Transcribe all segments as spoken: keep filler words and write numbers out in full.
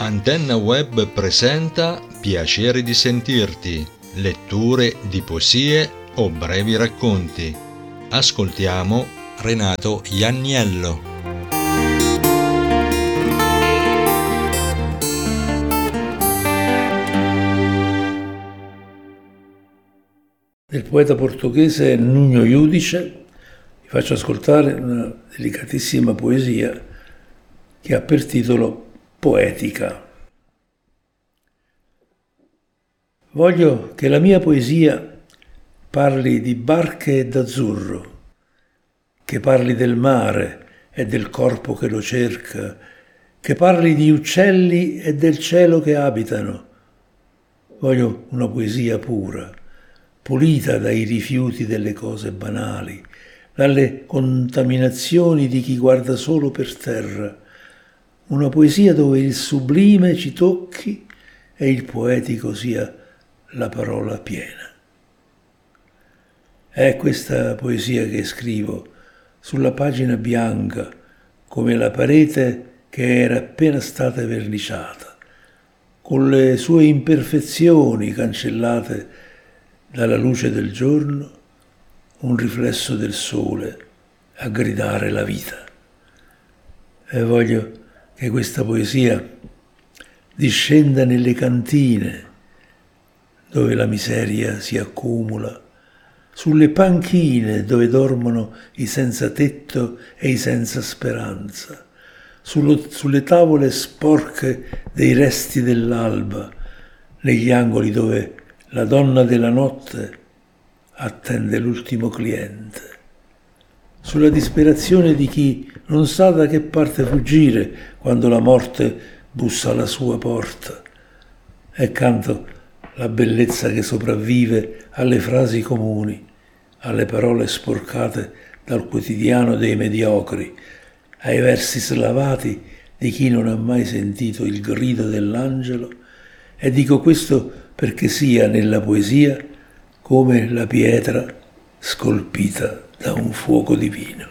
Antenna Web presenta Piacere di sentirti, letture di poesie o brevi racconti. Ascoltiamo Renato Ianniello. Del poeta portoghese Nuno Judice vi faccio ascoltare una delicatissima poesia che ha per titolo Poetica. Voglio che la mia poesia parli di barche d'azzurro, che parli del mare e del corpo che lo cerca, che parli di uccelli e del cielo che abitano. Voglio una poesia pura, pulita dai rifiuti delle cose banali, dalle contaminazioni di chi guarda solo per terra. Una poesia dove il sublime ci tocchi e il poetico sia la parola piena. È questa poesia che scrivo sulla pagina bianca, come la parete che era appena stata verniciata, con le sue imperfezioni cancellate dalla luce del giorno, un riflesso del sole a gridare la vita. E voglio che questa poesia discenda nelle cantine dove la miseria si accumula, sulle panchine dove dormono i senza tetto e i senza speranza, sullo, sulle tavole sporche dei resti dell'alba, negli angoli dove la donna della notte attende l'ultimo cliente, sulla disperazione di chi non sa da che parte fuggire quando la morte bussa alla sua porta, e canto la bellezza che sopravvive alle frasi comuni, alle parole sporcate dal quotidiano dei mediocri, ai versi slavati di chi non ha mai sentito il grido dell'angelo, e dico questo perché sia nella poesia come la pietra scolpita da un fuoco divino.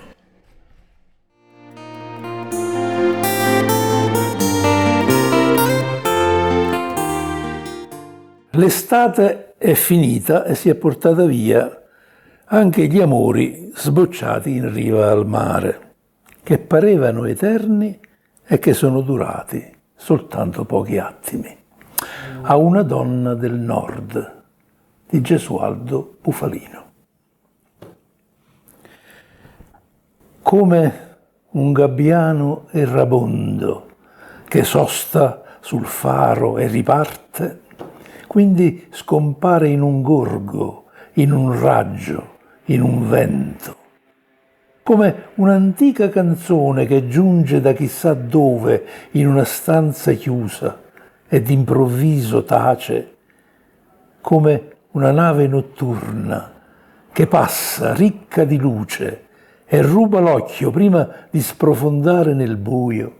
L'estate è finita e si è portata via anche gli amori sbocciati in riva al mare, che parevano eterni e che sono durati soltanto pochi attimi. A una donna del nord, di Gesualdo Bufalino. Come un gabbiano errabondo che sosta sul faro e riparte, quindi scompare in un gorgo, in un raggio, in un vento. Come un'antica canzone che giunge da chissà dove in una stanza chiusa e d'improvviso tace, come una nave notturna che passa ricca di luce e ruba l'occhio prima di sprofondare nel buio,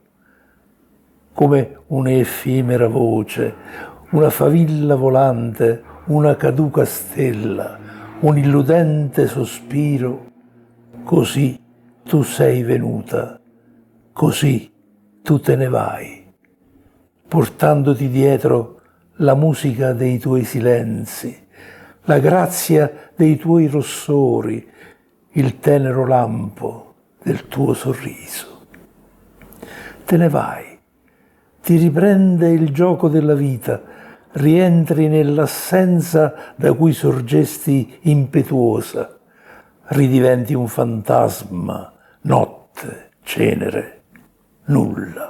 come un'effimera voce, una favilla volante, una caduca stella, un illudente sospiro. Così tu sei venuta, così tu te ne vai, portandoti dietro la musica dei tuoi silenzi, la grazia dei tuoi rossori, il tenero lampo del tuo sorriso. Te ne vai, ti riprende il gioco della vita, rientri nell'assenza da cui sorgesti impetuosa, ridiventi un fantasma, notte, cenere, nulla.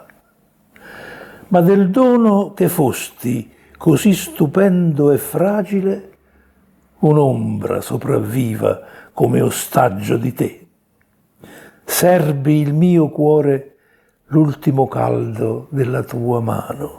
Ma del dono che fosti così stupendo e fragile, un'ombra sopravviva come ostaggio di te. Serbi il mio cuore l'ultimo caldo della tua mano.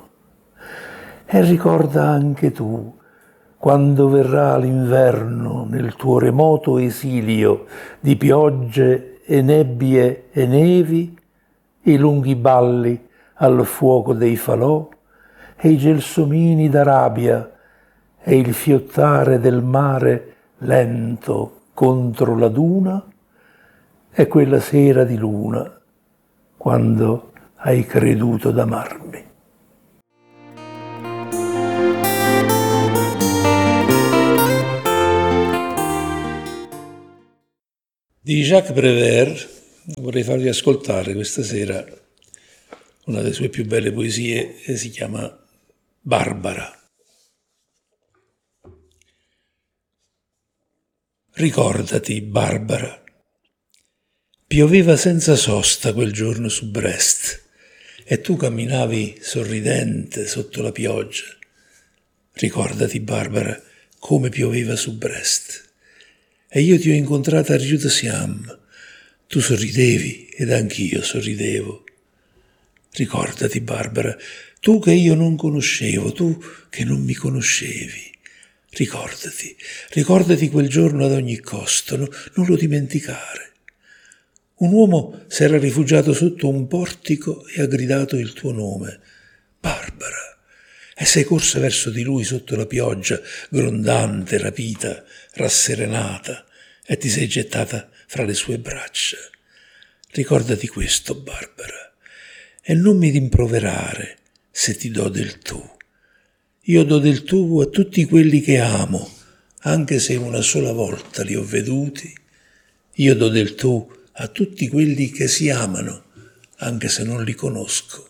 E ricorda anche tu, quando verrà l'inverno nel tuo remoto esilio di piogge e nebbie e nevi, i lunghi balli al fuoco dei falò e i gelsomini d'Arabia e il fiottare del mare lento contro la duna, e quella sera di luna quando hai creduto d'amarmi. Di Jacques Prévert vorrei farvi ascoltare questa sera una delle sue più belle poesie che si chiama Barbara. Ricordati, Barbara. Pioveva senza sosta quel giorno su Brest e tu camminavi sorridente sotto la pioggia. Ricordati, Barbara, come pioveva su Brest. E io ti ho incontrata a Rieu de Siam. Tu sorridevi ed anch'io sorridevo. Ricordati, Barbara, tu che io non conoscevo, tu che non mi conoscevi. Ricordati, ricordati quel giorno ad ogni costo, no, non lo dimenticare. Un uomo s'era rifugiato sotto un portico e ha gridato il tuo nome, Barbara. E sei corsa verso di lui sotto la pioggia, grondante, rapita, rasserenata, e ti sei gettata fra le sue braccia. Ricordati questo, Barbara, e non mi rimproverare se ti do del tu. Io do del tu a tutti quelli che amo, anche se una sola volta li ho veduti. Io do del tu a tutti quelli che si amano, anche se non li conosco.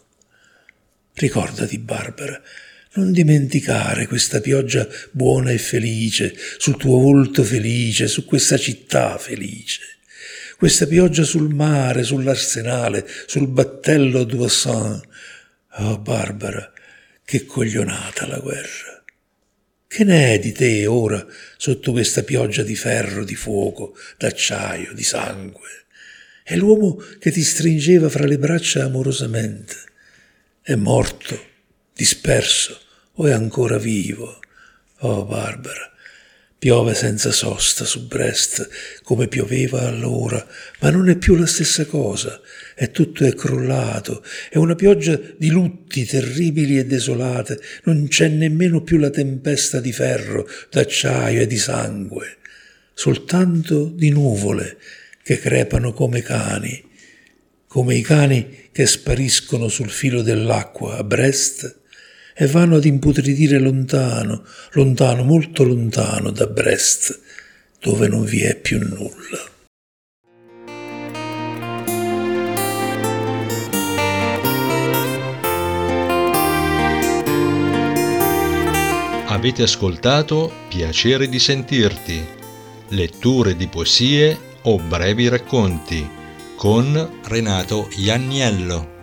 Ricordati, Barbara, non dimenticare questa pioggia buona e felice, sul tuo volto felice, su questa città felice. Questa pioggia sul mare, sull'arsenale, sul battello d'Oisans. Oh, Barbara, che coglionata la guerra. Che ne è di te ora sotto questa pioggia di ferro, di fuoco, d'acciaio, di sangue? È l'uomo che ti stringeva fra le braccia amorosamente. È morto, disperso, o è ancora vivo? Oh, Barbara, piove senza sosta su Brest, come pioveva allora, ma non è più la stessa cosa, e tutto è crollato, è una pioggia di lutti terribili e desolate, non c'è nemmeno più la tempesta di ferro, d'acciaio e di sangue, soltanto di nuvole che crepano come cani, come i cani che spariscono sul filo dell'acqua a Brest e vanno ad imputridire lontano, lontano, molto lontano da Brest, dove non vi è più nulla. Avete ascoltato Piacere di sentirti, letture di poesie o brevi racconti con Renato Ianniello.